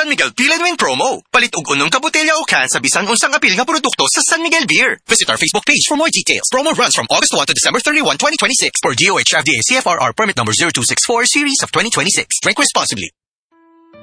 San Miguel Pila Win Promo. Palit og unong ka botelya o can sa bisan unsang apil nga produkto sa San Miguel Beer. Visit our Facebook page for more details. Promo runs from August 1 to December 31, 2026 for DOH FDA CFRR permit number 0264 series of 2026. Drink responsibly.